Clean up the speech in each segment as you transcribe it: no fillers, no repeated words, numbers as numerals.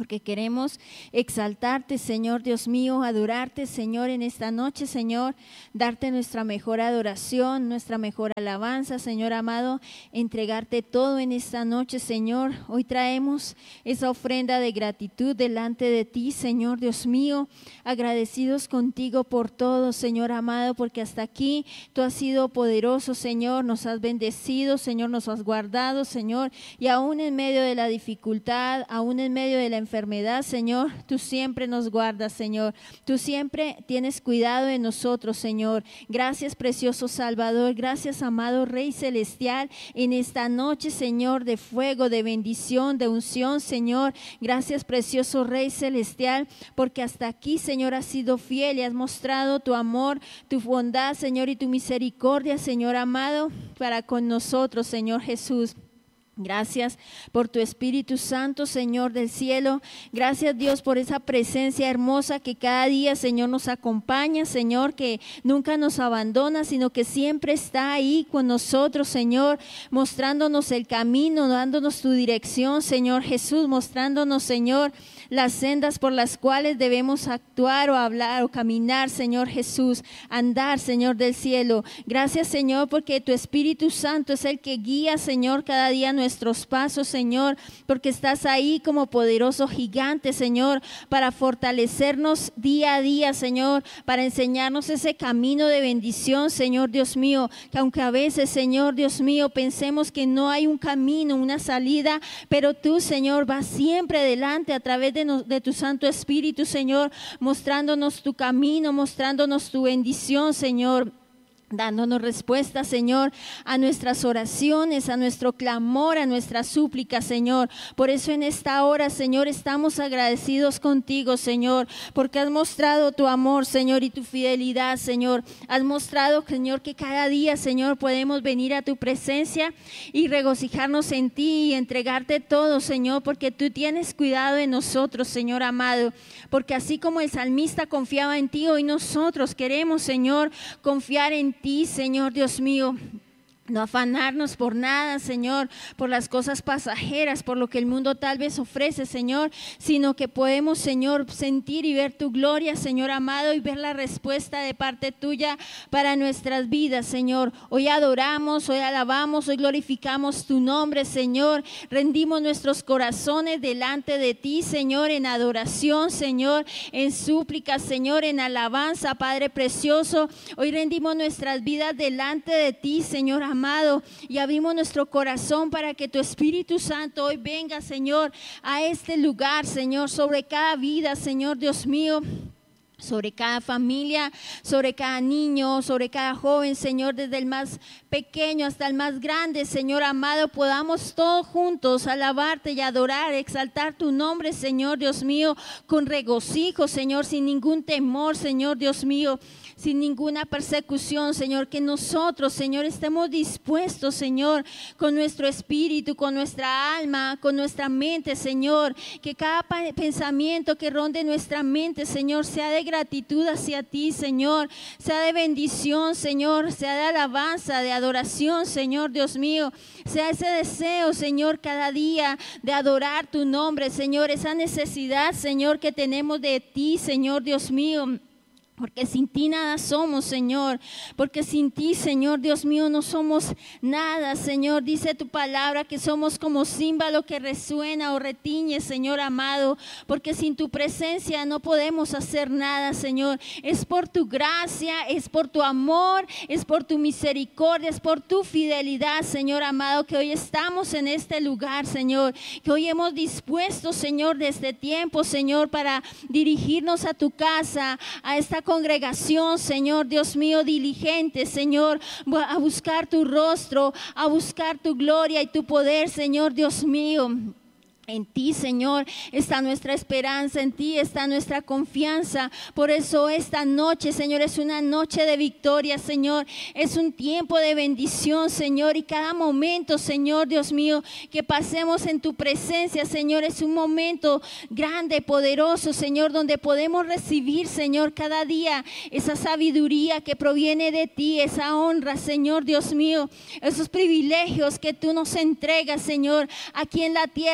porque queremos exaltarte, Señor Dios mío, adorarte, Señor, en esta noche, Señor, darte nuestra mejor adoración, nuestra mejor alabanza, Señor amado, entregarte todo en esta noche, Señor. Hoy traemos esa ofrenda de gratitud delante de ti, Señor Dios mío, agradecidos contigo por todo, Señor amado, porque hasta aquí tú has sido poderoso, Señor, nos has bendecido, Señor, nos has guardado, Señor, y aún en medio de la dificultad, aún en medio de la enfermedad, Señor, tú siempre nos guardas, Señor, tú siempre tienes cuidado de nosotros, Señor. Gracias, precioso Salvador, gracias, amado Rey Celestial, en esta noche, Señor, de fuego, de bendición, de unción, Señor. Gracias, precioso Rey Celestial, porque hasta aquí, Señor, has sido fiel y has mostrado tu amor, tu bondad, Señor, y tu misericordia, Señor amado, para con nosotros, Señor Jesús. Gracias por tu Espíritu Santo, Señor del cielo. Gracias, Dios, por esa presencia hermosa que cada día, Señor, nos acompaña, Señor, que nunca nos abandona, sino que siempre está ahí con nosotros, Señor, mostrándonos el camino, dándonos tu dirección, Señor Jesús, mostrándonos, Señor, las sendas por las cuales debemos actuar o hablar o caminar, Señor Jesús, andar, Señor del cielo. Gracias, Señor, porque tu Espíritu Santo es el que guía, Señor, cada día nuestros pasos, Señor, porque estás ahí como poderoso gigante, Señor, para fortalecernos día a día, Señor, para enseñarnos ese camino de bendición, Señor Dios mío, que aunque a veces, Señor Dios mío, pensemos que no hay un camino, una salida, pero tú, Señor, vas siempre adelante a través de tu Santo Espíritu, Señor, mostrándonos tu camino, mostrándonos tu bendición, Señor, dándonos respuesta, Señor, a nuestras oraciones, a nuestro clamor, a nuestra súplica, Señor. Por eso en esta hora, Señor, estamos agradecidos contigo, Señor, porque has mostrado tu amor, Señor, y tu fidelidad, Señor. Has mostrado, Señor, que cada día, Señor, podemos venir a tu presencia y regocijarnos en ti y entregarte todo, Señor, porque tú tienes cuidado de nosotros, Señor amado. Porque así como el salmista confiaba en ti, hoy nosotros queremos, Señor, confiar en ti, Señor Dios mío. No afanarnos por nada, Señor, por las cosas pasajeras, por lo que el mundo tal vez ofrece, Señor, sino que podemos, Señor, sentir y ver tu gloria, Señor amado, y ver la respuesta de parte tuya para nuestras vidas, Señor. Hoy adoramos, hoy alabamos, hoy glorificamos tu nombre, Señor. Rendimos nuestros corazones delante de ti, Señor, en adoración, Señor, en súplica, Señor, en alabanza, Padre precioso. Hoy rendimos nuestras vidas delante de ti, Señor amado, y abrimos nuestro corazón para que tu Espíritu Santo hoy venga, Señor, a este lugar, Señor, sobre cada vida, Señor Dios mío, sobre cada familia, sobre cada niño, sobre cada joven, Señor, desde el más pequeño hasta el más grande, Señor amado, podamos todos juntos alabarte y adorar, exaltar tu nombre, Señor Dios mío, con regocijo, Señor, sin ningún temor, Señor Dios mío, sin ninguna persecución, Señor, que nosotros, Señor, estemos dispuestos, Señor, con nuestro espíritu, con nuestra alma, con nuestra mente, Señor, que cada pensamiento que ronde nuestra mente, Señor, sea de gratitud hacia ti, Señor, sea de bendición, Señor, sea de alabanza, de adoración, Señor Dios mío, sea ese deseo, Señor, cada día de adorar tu nombre, Señor, esa necesidad, Señor, que tenemos de ti, Señor Dios mío. Porque sin ti nada somos, Señor. Porque sin ti, Señor Dios mío, no somos nada, Señor. Dice tu palabra que somos como címbalo que resuena o retiñe, Señor amado. Porque sin tu presencia no podemos hacer nada, Señor. Es por tu gracia, es por tu amor, es por tu misericordia, es por tu fidelidad, Señor amado, que hoy estamos en este lugar, Señor. Que hoy hemos dispuesto, Señor, de este tiempo, Señor, para dirigirnos a tu casa, a esta congregación, Señor Dios mío, diligente, Señor, a buscar tu rostro, a buscar tu gloria y tu poder, Señor Dios mío. En ti, Señor, está nuestra esperanza, en ti está nuestra confianza. Por eso esta noche, Señor, es una noche de victoria, Señor. Es un tiempo de bendición, Señor. Y cada momento, Señor, Dios mío, que pasemos en tu presencia, Señor, es un momento grande, poderoso, Señor, donde podemos recibir, Señor, cada día esa sabiduría que proviene de ti, esa honra, Señor, Dios mío, esos privilegios que tú nos entregas, Señor, aquí en la tierra y que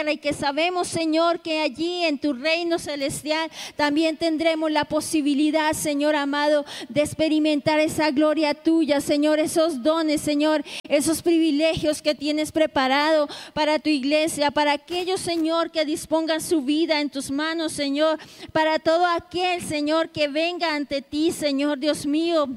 sabemos, Señor, que allí en tu reino celestial también tendremos la posibilidad, Señor amado, de experimentar esa gloria tuya, Señor, esos dones, Señor, esos privilegios que tienes preparado para tu iglesia, para aquellos, Señor, que dispongan su vida en tus manos, Señor, para todo aquel, Señor, que venga ante ti, Señor Dios mío,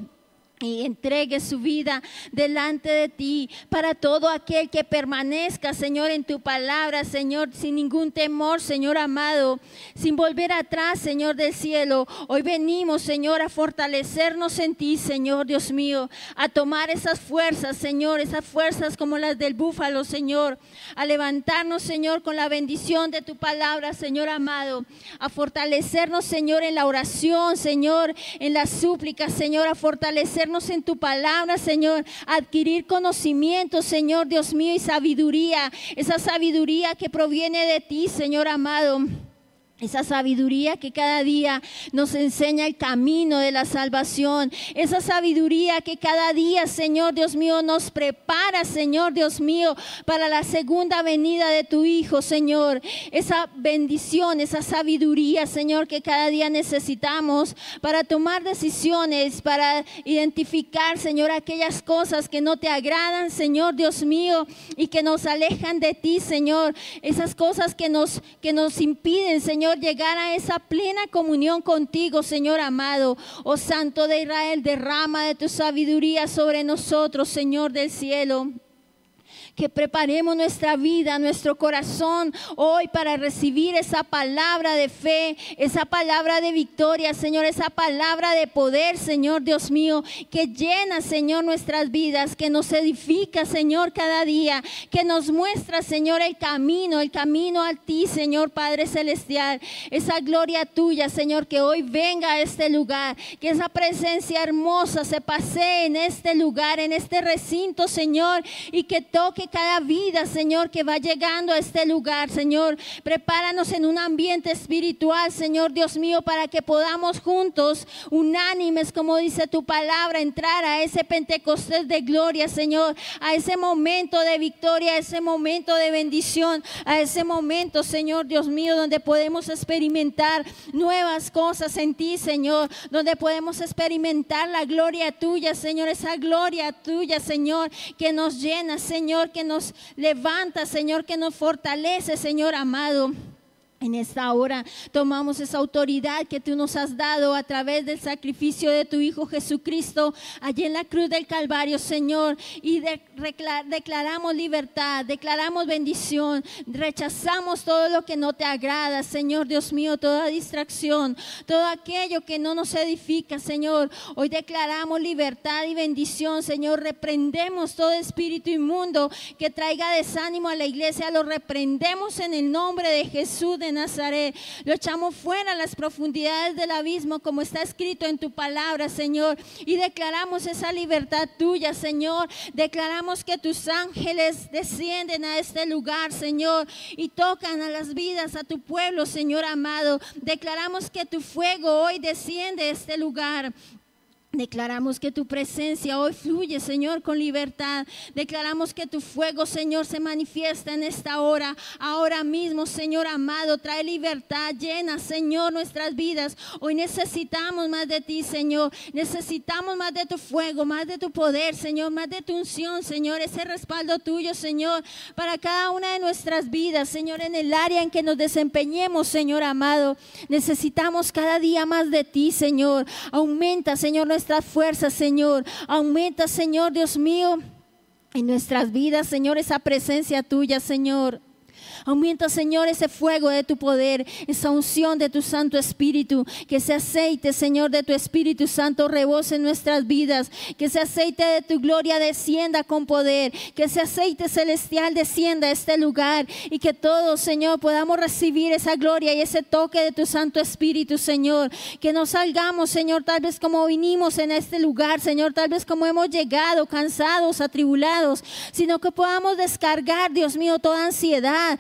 y entregue su vida delante de ti, para todo aquel que permanezca, Señor, en tu palabra, Señor, sin ningún temor, Señor amado, sin volver atrás, Señor del cielo. Hoy venimos, Señor, a fortalecernos en ti, Señor Dios mío, a tomar esas fuerzas, Señor, esas fuerzas como las del búfalo, Señor, a levantarnos, Señor, con la bendición de tu palabra, Señor amado, a fortalecernos, Señor, en la oración, Señor, en la súplica, Señor, a fortalecernos en tu palabra, Señor, adquirir conocimiento, Señor Dios mío, y sabiduría, esa sabiduría que proviene de ti, Señor amado. Esa sabiduría que cada día nos enseña el camino de la salvación. Esa sabiduría que cada día, Señor Dios mío, nos prepara, Señor Dios mío, para la segunda venida de tu Hijo, Señor. Esa bendición, esa sabiduría, Señor, que cada día necesitamos para tomar decisiones, para identificar, Señor, aquellas cosas que no te agradan, Señor Dios mío, y que nos alejan de ti, Señor. Esas cosas que nos impiden, Señor, llegar a esa plena comunión contigo, Señor amado. Oh Santo de Israel, derrama de tu sabiduría sobre nosotros, Señor del cielo. Que preparemos nuestra vida, nuestro corazón hoy para recibir esa palabra de fe, esa palabra de victoria, Señor, esa palabra de poder, Señor Dios mío, que llena, Señor, nuestras vidas, que nos edifica, Señor, cada día, que nos muestra, Señor, el camino a ti, Señor Padre Celestial, esa gloria tuya, Señor, que hoy venga a este lugar, que esa presencia hermosa se pasee en este lugar, en este recinto, Señor, y que toque cada vida, Señor, que va llegando a este lugar, Señor. Prepáranos en un ambiente espiritual, Señor Dios mío, para que podamos juntos, unánimes, como dice tu palabra, entrar a ese Pentecostés de gloria, Señor, a ese momento de victoria, a ese momento de bendición, a ese momento, Señor Dios mío, donde podemos experimentar nuevas cosas en ti, Señor, donde podemos experimentar la gloria tuya, Señor, esa gloria tuya, Señor, que nos llena, Señor, que nos levanta, Señor, que nos fortalece, Señor amado. En esta hora tomamos esa autoridad que tú nos has dado a través del sacrificio de tu Hijo Jesucristo allí en la cruz del Calvario, Señor, y declaramos libertad, declaramos bendición, rechazamos todo lo que no te agrada, Señor Dios mío, toda distracción, todo aquello que no nos edifica, Señor. Hoy declaramos libertad y bendición, Señor. Reprendemos todo espíritu inmundo que traiga desánimo a la iglesia, lo reprendemos en el nombre de Jesús de Nazaret, lo echamos fuera a las profundidades del abismo, como está escrito en tu palabra, Señor, y declaramos esa libertad tuya, Señor. Declaramos que tus ángeles descienden a este lugar, Señor, y tocan a las vidas, a tu pueblo, Señor amado. Declaramos que tu fuego hoy desciende a este lugar. Declaramos que tu presencia hoy fluye, Señor, con libertad. Declaramos que tu fuego, Señor, se manifiesta en esta hora. Ahora mismo, Señor amado, trae libertad, llena, Señor, nuestras vidas. Hoy necesitamos más de ti, Señor. Necesitamos más de tu fuego, más de tu poder, Señor, más de tu unción, Señor. Ese respaldo tuyo, Señor, para cada una de nuestras vidas, Señor, en el área en que nos desempeñemos, Señor amado. Necesitamos cada día más de ti, Señor. Aumenta, Señor, nuestras fuerzas, Señor. Aumenta, Señor Dios mío, en nuestras vidas, Señor, esa presencia tuya, Señor. Aumenta, Señor, ese fuego de tu poder, esa unción de tu Santo Espíritu. Que ese aceite, Señor, de tu Espíritu Santo rebose en nuestras vidas. Que ese aceite de tu gloria descienda con poder. Que ese aceite celestial descienda a este lugar. Y que todos, Señor, podamos recibir esa gloria y ese toque de tu Santo Espíritu, Señor. Que no salgamos, Señor, tal vez como vinimos en este lugar, Señor, tal vez como hemos llegado, cansados, atribulados, sino que podamos descargar, Dios mío, toda ansiedad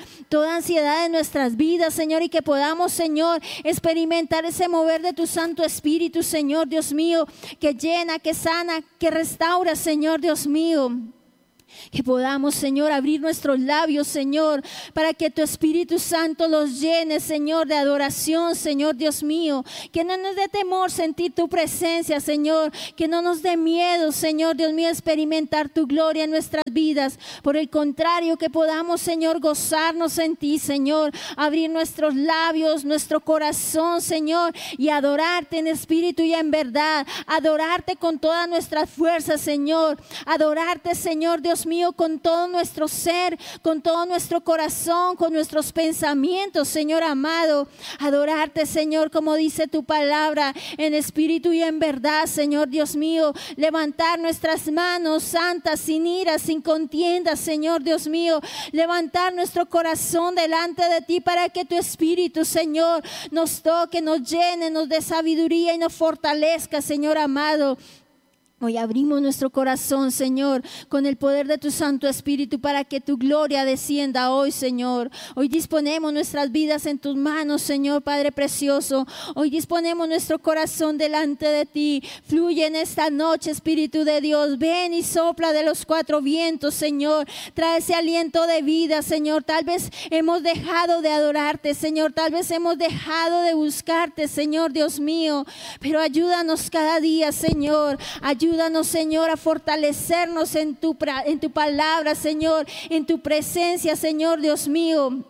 en nuestras vidas, Señor, y que podamos, Señor, experimentar ese mover de tu Santo Espíritu, Señor, Dios mío, que llena, que sana, que restaura, Señor, Dios mío. Que podamos, Señor, abrir nuestros labios, Señor, para que tu Espíritu Santo los llene, Señor, de adoración, Señor Dios mío. Que no nos dé temor sentir tu presencia, Señor. Que no nos dé miedo, Señor Dios mío, experimentar tu gloria en nuestras vidas. Por el contrario, que podamos, Señor, gozarnos en ti, Señor. Abrir nuestros labios, nuestro corazón, Señor, y adorarte en espíritu y en verdad. Adorarte con todas nuestras fuerzas, Señor. Adorarte, Señor Dios mío, con todo nuestro ser, con todo nuestro corazón, con nuestros pensamientos, Señor amado. Adorarte, Señor, como dice tu palabra, en espíritu y en verdad, Señor Dios mío. Levantar nuestras manos santas, sin ira, sin contienda, Señor Dios mío. Levantar nuestro corazón delante de ti para que tu Espíritu, Señor, nos toque, nos llene, nos dé sabiduría y nos fortalezca, Señor amado. Hoy abrimos nuestro corazón, Señor, con el poder de tu Santo Espíritu para que tu gloria descienda hoy, Señor. Hoy disponemos nuestras vidas en tus manos, Señor, Padre precioso. Hoy disponemos nuestro corazón delante de ti. Fluye en esta noche, Espíritu de Dios. Ven y sopla de los cuatro vientos, Señor. Trae ese aliento de vida, Señor. Tal vez hemos dejado de adorarte, Señor. Tal vez hemos dejado de buscarte, Señor Dios mío. Pero ayúdanos cada día, Señor. Ayúdanos, Señor, a fortalecernos en tu palabra, Señor, en tu presencia, Señor Dios mío.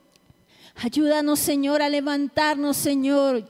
Ayúdanos, Señor, a levantarnos, Señor,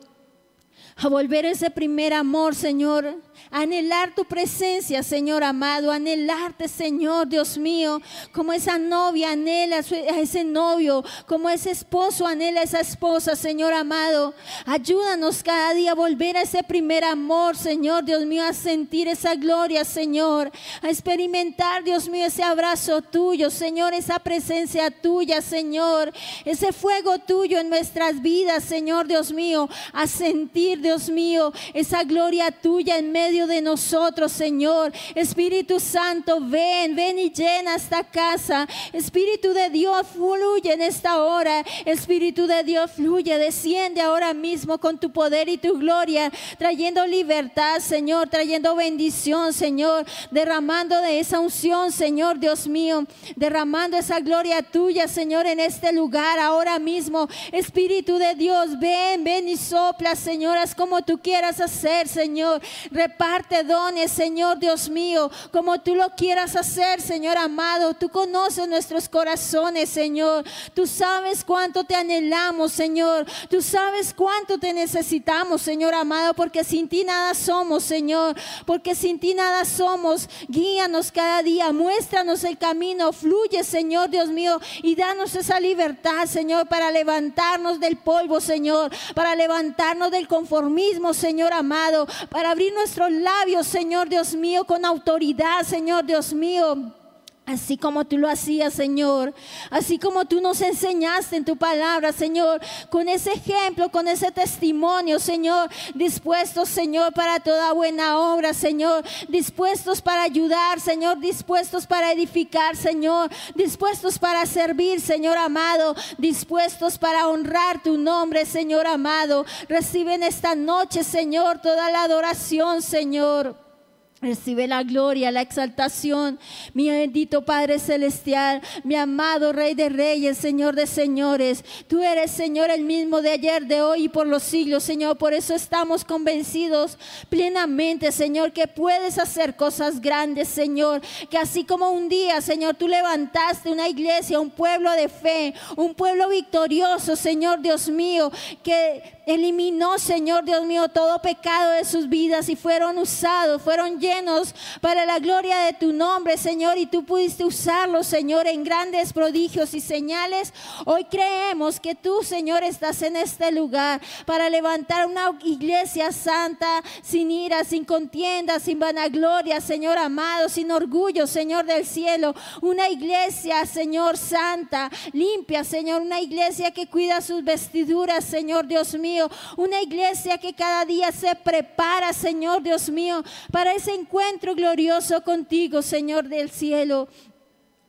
a volver ese primer amor, Señor. Anhelar tu presencia, Señor amado, anhelarte, Señor Dios mío, como esa novia anhela a ese novio, como ese esposo anhela a esa esposa, Señor amado. Ayúdanos cada día a volver a ese primer amor, Señor Dios mío, a sentir esa gloria, Señor, a experimentar, Dios mío, ese abrazo tuyo, Señor, esa presencia tuya, Señor, ese fuego tuyo en nuestras vidas, Señor Dios mío, a sentir, Dios mío, esa gloria tuya en medio de nosotros, Señor. Espíritu Santo, ven y llena esta casa. Espíritu de Dios, fluye en esta hora. Espíritu de Dios, fluye, desciende ahora mismo con tu poder y tu gloria, trayendo libertad, Señor, trayendo bendición, Señor, derramando de esa unción, Señor Dios mío, derramando esa gloria tuya, Señor, en este lugar ahora mismo. Espíritu de Dios, ven y sopla, Señor, haz como tú quieras hacer, Señor. Reparte dones, Señor Dios mío, como tú lo quieras hacer, Señor amado. Tú conoces nuestros corazones, Señor. Tú sabes cuánto te anhelamos, Señor. Tú sabes cuánto te necesitamos, Señor amado, porque sin ti nada somos, Señor. Porque sin ti nada somos. Guíanos cada día, muéstranos el camino. Fluye, Señor Dios mío, y danos esa libertad, Señor, para levantarnos del polvo, Señor, para levantarnos del conformismo, Señor amado, para abrir nuestros labios, Señor Dios mío, con autoridad, Señor Dios mío. Así como tú lo hacías, Señor, así como tú nos enseñaste en tu palabra, Señor, con ese ejemplo, con ese testimonio, Señor, dispuestos, Señor, para toda buena obra, Señor, dispuestos para ayudar, Señor, dispuestos para edificar, Señor, dispuestos para servir, Señor amado, dispuestos para honrar tu nombre, Señor amado. Recibe en esta noche, Señor, toda la adoración, Señor. Recibe la gloria, la exaltación, mi bendito Padre Celestial, mi amado Rey de Reyes, Señor de Señores. Tú eres, Señor, el mismo de ayer, de hoy y por los siglos, Señor. Por eso estamos convencidos plenamente, Señor, que puedes hacer cosas grandes, Señor. Que así como un día, Señor, tú levantaste una iglesia, un pueblo de fe, un pueblo victorioso, Señor Dios mío, que eliminó, Señor Dios mío, todo pecado de sus vidas y fueron usados, fueron llenos para la gloria de tu nombre, Señor, y tú pudiste usarlos, Señor, en grandes prodigios y señales. Hoy creemos que tú, Señor, estás en este lugar para levantar una iglesia santa, sin ira, sin contienda, sin vanagloria, Señor amado, sin orgullo, Señor del cielo. Una iglesia, Señor, santa, limpia, Señor, una iglesia que cuida sus vestiduras, Señor Dios mío. Una iglesia que cada día se prepara, Señor Dios mío, para ese encuentro glorioso contigo, Señor del cielo.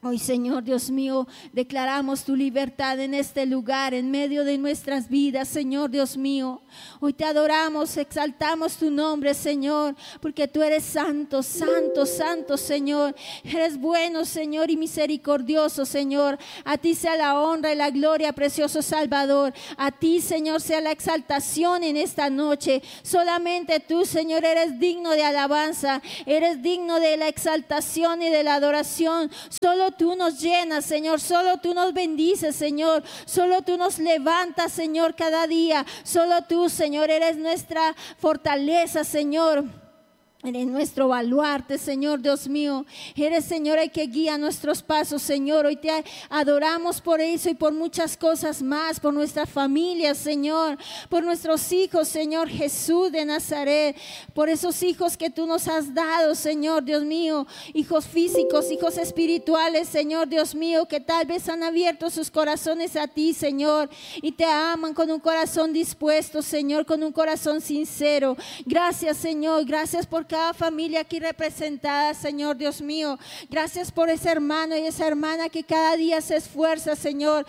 Hoy, Señor Dios mío, declaramos tu libertad en este lugar, en medio de nuestras vidas, Señor Dios mío. Hoy te adoramos, exaltamos tu nombre, Señor, porque tú eres santo, santo, santo, Señor. Eres bueno, Señor, y misericordioso, Señor. A ti sea la honra y la gloria, precioso Salvador. A ti, Señor, sea la exaltación en esta noche. Solamente tú, Señor, eres digno de alabanza, eres digno de la exaltación y de la adoración. Solo tú nos llenas, Señor, solo tú nos bendices, Señor, solo tú nos levantas, Señor, cada día. Solo tú, Señor, eres nuestra fortaleza, Señor. Eres nuestro baluarte, Señor Dios mío. Eres, Señor, el que guía nuestros pasos, Señor. Hoy te adoramos por eso y por muchas cosas más, por nuestras familias, Señor, por nuestros hijos, Señor Jesús de Nazaret, por esos hijos que tú nos has dado, Señor Dios mío, hijos físicos, hijos espirituales, Señor Dios mío, que tal vez han abierto sus corazones a ti, Señor, y te aman con un corazón dispuesto, Señor, con un corazón sincero. Gracias, Señor, gracias por cada familia aquí representada, Señor Dios mío. Gracias por ese hermano y esa hermana que cada día se esfuerza, Señor,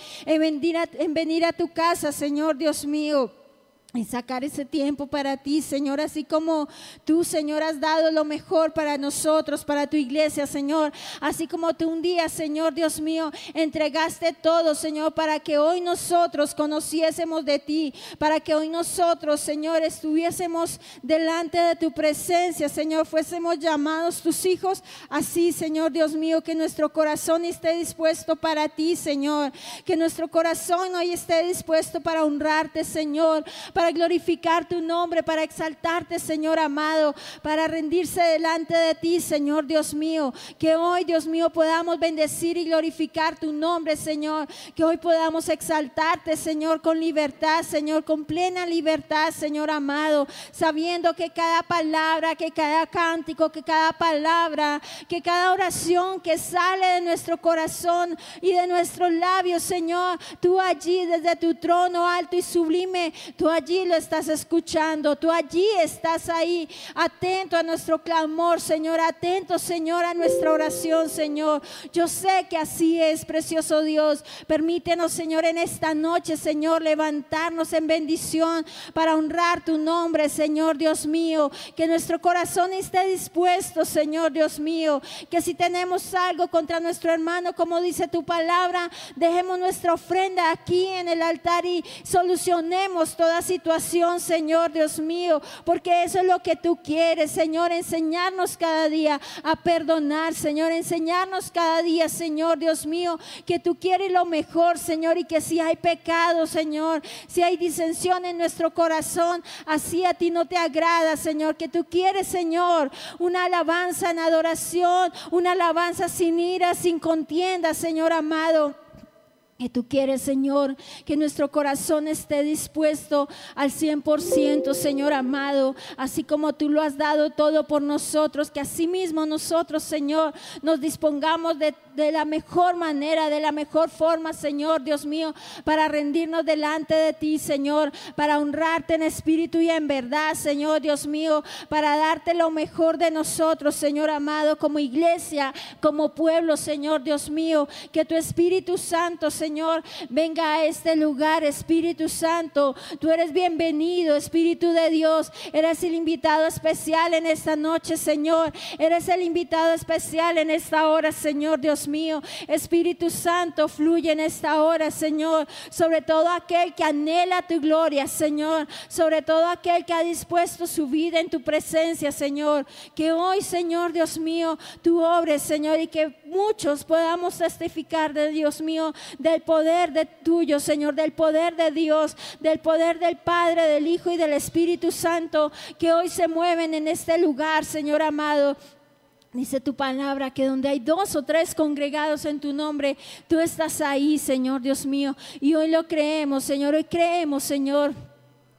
en venir a tu casa, Señor Dios mío. Y sacar ese tiempo para ti, Señor, así como tú, Señor, has dado lo mejor para nosotros, para tu iglesia, Señor. Así como tú un día, Señor Dios mío, entregaste todo, Señor, para que hoy nosotros conociésemos de ti, para que hoy nosotros, Señor, estuviésemos delante de tu presencia, Señor, fuésemos llamados tus hijos. Así, Señor Dios mío, que nuestro corazón esté dispuesto para ti, Señor. Que nuestro corazón hoy esté dispuesto para honrarte, Señor, para glorificar tu nombre, para exaltarte, Señor amado, para rendirse delante de ti, Señor Dios mío. Que hoy, Dios mío, podamos bendecir y glorificar tu nombre, Señor. Que hoy podamos exaltarte, Señor, con libertad, Señor, con plena libertad, Señor amado, sabiendo que cada palabra, que cada cántico, que cada palabra, que cada oración que sale de nuestro corazón y de nuestros labios, Señor, tú allí desde tu trono alto y sublime, tú allí lo estás escuchando, tú allí estás ahí, atento a nuestro clamor, Señor, atento, Señor, a nuestra oración, Señor. Yo sé que así es, precioso Dios. Permítenos, Señor, en esta noche, Señor, levantarnos en bendición para honrar tu nombre, Señor Dios mío. Que nuestro corazón esté dispuesto, Señor Dios mío. Que si tenemos algo contra nuestro hermano, como dice tu palabra, dejemos nuestra ofrenda aquí en el altar y solucionemos toda situación, Señor Dios mío, porque eso es lo que tú quieres, Señor, enseñarnos cada día a perdonar, Señor, enseñarnos cada día, Señor Dios mío, que tú quieres lo mejor, Señor, y que si hay pecado, Señor, si hay disensión en nuestro corazón, así a ti no te agrada, Señor, que tú quieres, Señor, una alabanza en adoración, una alabanza sin ira, sin contienda, Señor amado. Que tú quieres, Señor, que nuestro corazón esté dispuesto al 100%, Señor amado, así como tú lo has dado todo por nosotros, que así mismo nosotros, Señor, nos dispongamos de la mejor manera, de la mejor forma, Señor Dios mío, para rendirnos delante de ti, Señor, para honrarte en espíritu y en verdad, Señor Dios mío, para darte lo mejor de nosotros, Señor amado, como iglesia, como pueblo, Señor Dios mío. Que tu Espíritu Santo, Señor, venga a este lugar, Espíritu Santo. Tú eres bienvenido, Espíritu de Dios. Eres el invitado especial en esta noche, Señor. Eres el invitado especial en esta hora, Señor Dios mío. Espíritu Santo, fluye en esta hora, Señor, sobre todo aquel que anhela tu gloria, Señor, sobre todo aquel que ha dispuesto su vida en tu presencia, Señor. Que hoy, Señor Dios mío, tú obres, Señor, y que muchos podamos testificar de Dios mío, del poder de tuyo, Señor, del poder de Dios, del poder del Padre, del Hijo y del Espíritu Santo, que hoy se mueven en este lugar, Señor amado. Dice tu palabra que donde hay 2 o 3 congregados en tu nombre, tú estás ahí, Señor Dios mío. Y hoy lo creemos, Señor, hoy creemos, Señor,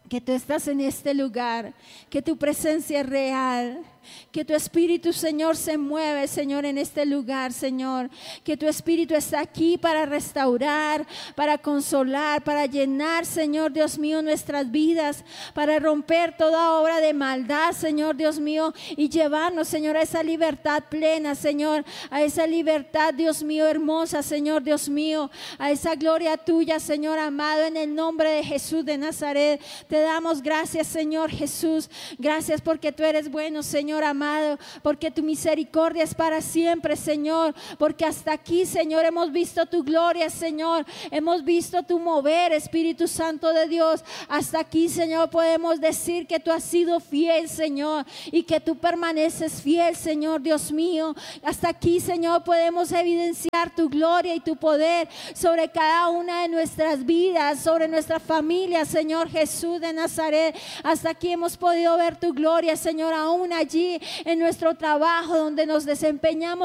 que tú estás en este lugar, que tu presencia es real, que tu Espíritu, Señor, se mueve, Señor, en este lugar, Señor, que tu Espíritu está aquí para restaurar, para consolar, para llenar, Señor Dios mío, nuestras vidas, para romper toda obra de maldad, Señor Dios mío, y llevarnos, Señor, a esa libertad plena, Señor, a esa libertad, Dios mío, hermosa, Señor Dios mío, a esa gloria tuya, Señor amado, en el nombre de Jesús de Nazaret. Te damos gracias, Señor Jesús. Gracias porque tú eres bueno, Señor amado, porque tu misericordia es para siempre, Señor, porque hasta aquí, Señor, hemos visto tu gloria, Señor, hemos visto tu mover, Espíritu Santo de Dios. Hasta aquí, Señor, podemos decir que tú has sido fiel, Señor, y que tú permaneces fiel, Señor Dios mío. Hasta aquí, Señor, podemos evidenciar tu gloria y tu poder sobre cada una de nuestras vidas, sobre nuestra familia, Señor Jesús de Nazaret. Hasta aquí hemos podido ver tu gloria, Señor, aún allí en nuestro trabajo donde nos desempeñamos